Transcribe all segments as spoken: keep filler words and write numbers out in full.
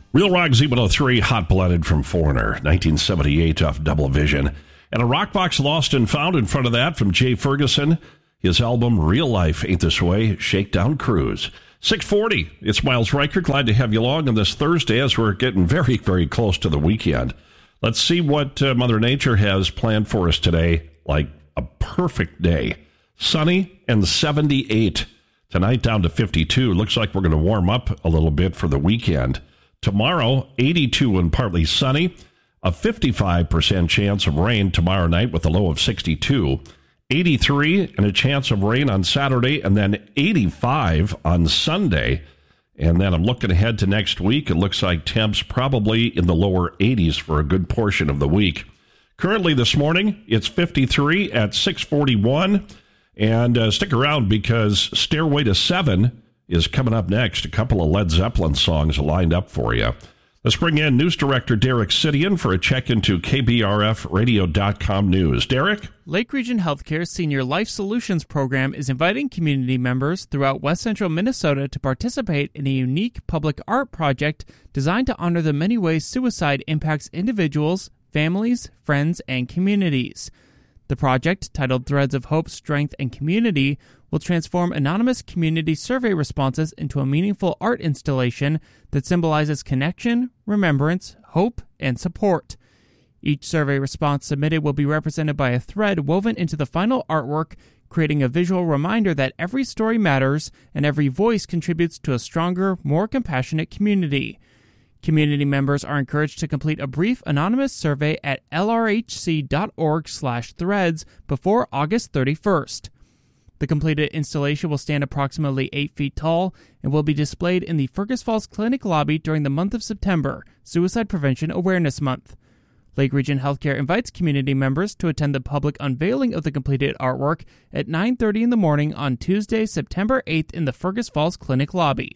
Real Rock Z one oh three, Hot Blooded from Foreigner, nineteen seventy-eight off Double Vision. And a Rock Box Lost and Found in front of that from Jay Ferguson. His album, Real Life Ain't This Way, Shakedown Cruise. six forty, it's Miles Riker. Glad to have you along on this Thursday as we're getting very, very close to the weekend. Let's see what uh, Mother Nature has planned for us today. Like a perfect day. Sunny and seventy-eight. Tonight down to fifty-two. Looks like we're going to warm up a little bit for the weekend. Tomorrow, eighty-two and partly sunny. A fifty-five percent chance of rain tomorrow night with a low of sixty-two. eighty-three and a chance of rain on Saturday, and then eighty-five on Sunday. And then I'm looking ahead to next week. It looks like temps probably in the lower eighties for a good portion of the week. Currently this morning, it's fifty-three at six forty-one. And uh, stick around because Stairway to Seven is coming up next. A couple of Led Zeppelin songs lined up for you. Let's bring in News Director Derek Sidian for a check into K B R F radio dot com news. Derek? Lake Region Healthcare's Senior Life Solutions program is inviting community members throughout west central Minnesota to participate in a unique public art project designed to honor the many ways suicide impacts individuals, families, friends, and communities. The project, titled Threads of Hope, Strength, and Community, will transform anonymous community survey responses into a meaningful art installation that symbolizes connection, remembrance, hope, and support. Each survey response submitted will be represented by a thread woven into the final artwork, creating a visual reminder that every story matters and every voice contributes to a stronger, more compassionate community. Community members are encouraged to complete a brief anonymous survey at L R H C dot org slash threads before August thirty-first. The completed installation will stand approximately eight feet tall and will be displayed in the Fergus Falls Clinic lobby during the month of September, Suicide Prevention Awareness Month. Lake Region Healthcare invites community members to attend the public unveiling of the completed artwork at nine thirty in the morning on Tuesday, September eighth in the Fergus Falls Clinic lobby.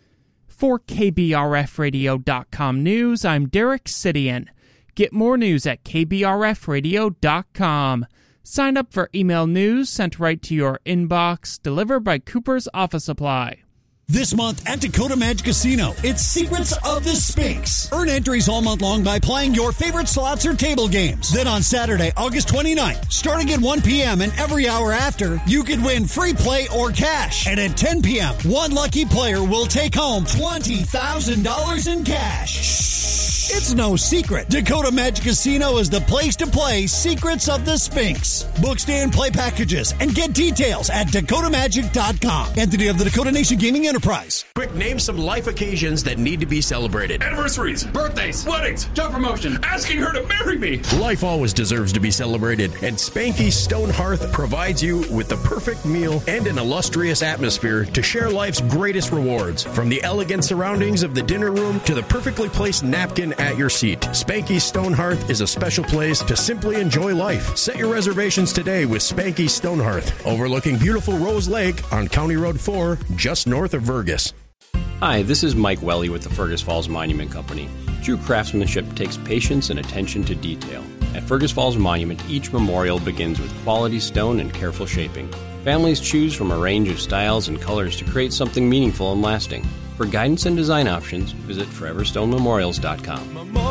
For K B R F radio dot com news, I'm Derek Sidian. Get more news at K B R F radio dot com. Sign up for email news sent right to your inbox, delivered by Cooper's Office Supply. This month at Dakota Magic Casino, it's Secrets of the Sphinx. Earn entries all month long by playing your favorite slots or table games. Then on Saturday, August twenty-ninth, starting at one p.m. and every hour after, you could win free play or cash. And at ten p.m., one lucky player will take home twenty thousand dollars in cash. Shh. It's no secret. Dakota Magic Casino is the place to play Secrets of the Sphinx. Book stay and play packages and get details at Dakota Magic dot com. Entity of the Dakota Nation Gaming Enterprise. Quick, name some life occasions that need to be celebrated. Anniversaries, birthdays, weddings, job promotion, asking her to marry me. Life always deserves to be celebrated, and Spanky Stone Hearth provides you with the perfect meal and an illustrious atmosphere to share life's greatest rewards. From the elegant surroundings of the dinner room to the perfectly placed napkin at your seat, Spanky Stone Hearth is a special place to simply enjoy life. Set your reservations today with Spanky Stone Hearth, overlooking beautiful Rose Lake on County Road four, just north of Vergas. Hi, this is Mike Welly with the Fergus Falls Monument Company. True craftsmanship takes patience and attention to detail. At Fergus Falls Monument, each memorial begins with quality stone and careful shaping. Families choose from a range of styles and colors to create something meaningful and lasting. For guidance and design options, visit forever stone memorials dot com.